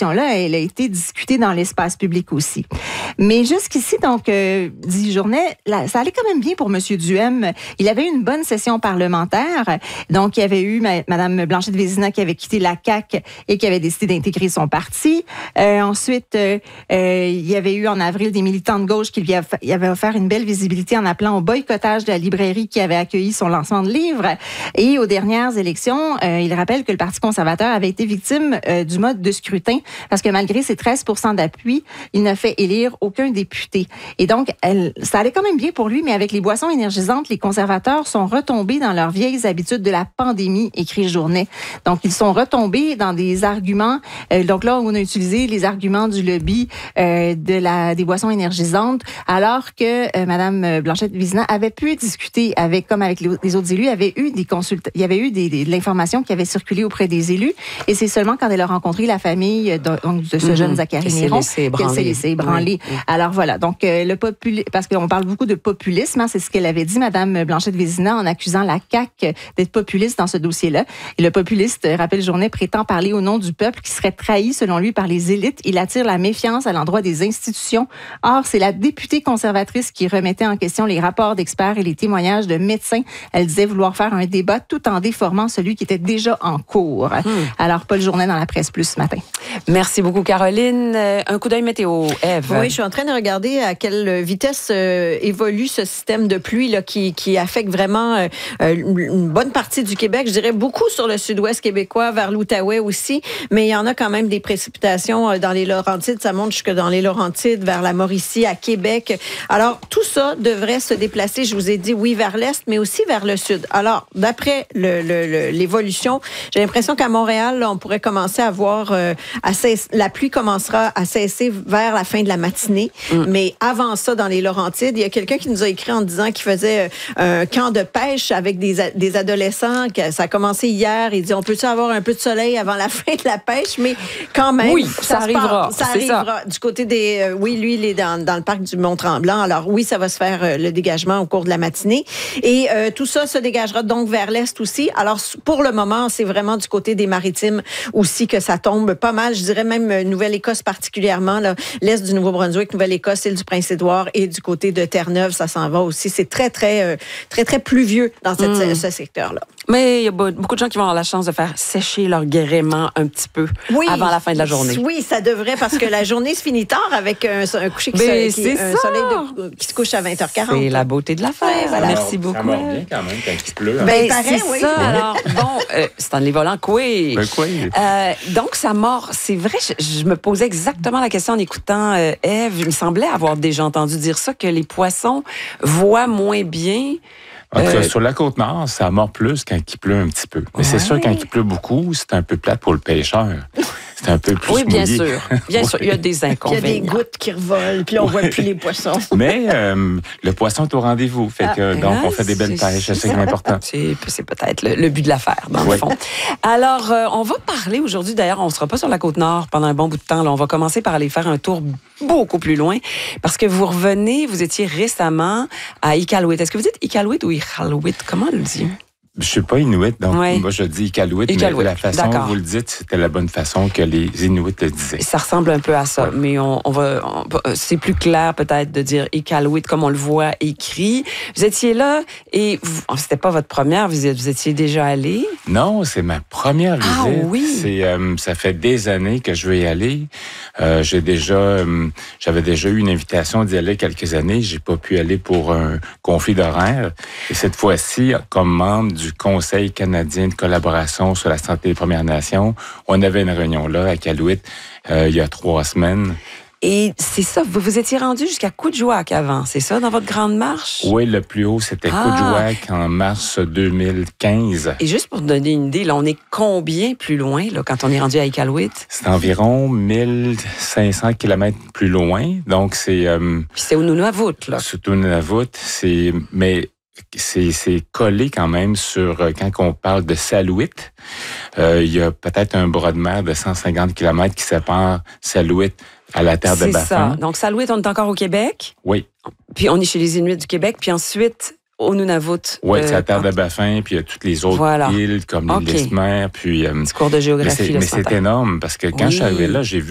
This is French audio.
question-là, elle a été discutée dans l'espace public aussi. Mais jusqu'ici, donc, dit Journet, ça allait quand même bien pour M. Duhem. Il avait eu une bonne session parlementaire. Donc, il y avait eu Mme Blanchette-Vézina qui avait quitté la CAQ et qui avait décidé d'intégrer son parti. Ensuite, il y avait eu en avril des militants de gauche qui lui avaient offert une belle visibilité en appelant au boycottage de la librairie qui avait accueilli son lancement de livre. Et aux dernières élections, il rappelle que le Parti conservateur avait été victime du mode de scrutin parce que malgré ses 13% d'appui, il n'a fait élire aucun député. Et donc, ça allait quand même bien pour lui, mais avec les boissons énergisantes, les conservateurs sont retombés dans leurs vieilles habitudes de la pandémie, écrit Journet. Donc, ils sont retombés dans des arguments. Donc là, on a utilisé les arguments du lobby des boissons énergisantes, alors que Mme Blanchette-Vézina avait pu discuter avec les autres élus, il y avait eu de l'information qui avait circulé auprès des élus, et c'est seulement quand elle a rencontré la famille de ce jeune Zachary Néron qu'elle s'est laissée ébranler. Oui. Alors voilà, donc parce qu'on parle beaucoup de populisme, c'est ce qu'elle avait dit, Mme Blanchette-Vézina, en accusant la CAQ d'être populiste dans ce dossier-là. Et le populiste, rappelle Journet, prétend parler au nom du peuple qui serait trahi, selon lui, par les élites. Il attire la méfiance à l'endroit des institutions. Or, c'est la députée conservatrice qui remettait en question les rapports d'experts et les témoignages de médecins. Elle disait vouloir faire un débat tout en déformant celui qui était déjà en cours. Alors, Paul Journet dans la Presse Plus ce matin. Merci beaucoup, Caroline. Un coup d'œil météo, Ève. Oui, je suis en train de regarder à quelle vitesse évolue ce système de pluie là, qui affecte vraiment une bonne partie du Québec. Je dirais beaucoup sur le sud-ouest québécois, vers l'Outaouais aussi, mais il y en a quand même des précipitations dans les Laurentides. Ça monte jusque dans les Laurentides, vers la Mauricie, à Québec. Alors, tout ça devrait se déplacer, je vous ai dit, oui, vers l'est, mais aussi vers le sud. Alors, d'après l'évolution, j'ai l'impression qu'à Montréal, là, on pourrait commencer à voir la pluie commencera à cesser vers la fin de la matinée. Mais avant ça, dans les Laurentides, il y a quelqu'un qui nous a écrit en disant qu'il faisait un camp de pêche avec des adolescents. Ça a commencé hier. Il dit, on peut-tu avoir un peu de soleil avant la fin de la pêche? Mais quand même, oui, ça arrivera. Ça arrivera. Du côté des... oui, lui, il est dans le parc du Mont-Tremblant. Alors oui, ça va se faire le dégagement au cours de la matinée. Et tout ça se dégagera donc vers l'est aussi. Alors, pour le moment, c'est vraiment du côté des Maritimes aussi que ça tombe pas mal. Je dirais même Nouvelle-Écosse particulièrement, là, l'est du Nouveau-Brunswick, Nouvelle-Écosse, île du Prince-Édouard et du côté de Terre-Neuve, ça s'en va aussi. C'est très, très, très, très pluvieux dans ce secteur-là. Mais il y a beaucoup de gens qui vont avoir la chance de faire sécher leur gréement un petit peu avant la fin de la journée. Oui, ça devrait, parce que la journée se finit tard avec un coucher soleil qui se couche à 20h40. C'est la beauté de l'affaire. Ouais, voilà. Merci beaucoup. Ça mord bien quand même quand il pleut. C'est ça. Alors, bon, c'est en les volant quoi? Donc, ça mord. C'est vrai, je me posais exactement la question en écoutant Ève. Il me semblait avoir déjà entendu dire ça, que les poissons voient moins bien. En tout cas, sur la Côte-Nord, ça mord plus quand il pleut un petit peu. Mais c'est sûr, quand il pleut beaucoup, c'est un peu plate pour le pêcheur. C'est un peu plus oui, bien mouillé. sûr. Bien sûr, il y a des inconvénients. Il y a des gouttes qui revolent, puis on voit plus les poissons. Mais le poisson est au rendez-vous. Fait que, donc, on fait des belles pêches. C'est important. C'est peut-être le but de l'affaire, dans le fond. Alors, on va parler aujourd'hui, d'ailleurs, on ne sera pas sur la Côte-Nord pendant un bon bout de temps. Là. On va commencer par aller faire un tour beaucoup plus loin, parce que vous étiez récemment à Iqaluit. Est-ce que vous dites Iqaluit ou Iqaluit? Comment on le dit? Je suis pas Inuit, donc moi je dis Iqaluit, mais la façon dont vous le dites, c'était la bonne façon que les Inuits le disaient. Ça ressemble un peu à ça, mais c'est plus clair peut-être de dire Iqaluit comme on le voit écrit. Vous étiez là et c'était pas votre première visite, vous étiez déjà allé? Non, c'est ma première visite. Ah oui? Ça fait des années que je veux y aller. J'avais déjà eu une invitation d'y aller quelques années. J'ai pas pu aller pour un conflit d'horaire. Et cette fois-ci, comme membre du Conseil canadien de collaboration sur la santé des Premières Nations, on avait une réunion là à Iqaluit il y a 3 semaines. Et c'est ça, vous vous étiez rendu jusqu'à Kuujjuaq avant, c'est ça, dans votre grande marche? Oui, le plus haut, c'était Kuujjuaq en mars 2015. Et juste pour donner une idée, là, on est combien plus loin là, quand on est rendu à Iqaluit? C'est environ 1500 km plus loin, donc c'est... Puis c'est au Nunavut, là. C'est au Nunavut, mais c'est collé quand même sur, quand on parle de Salouit, il y a peut-être un bras de mer de 150 km qui sépare Salouit à la terre de Baffin. C'est ça. Donc, Salouit, on est encore au Québec. Oui. Puis, on est chez les Inuits du Québec. Puis ensuite, au Nunavut. Oui, c'est la terre de Baffin. Puis, il y a toutes les autres îles, comme l'île d'Esmer. Puis, petit cours de géographie. Mais c'est énorme, parce que quand je suis arrivé là, j'ai vu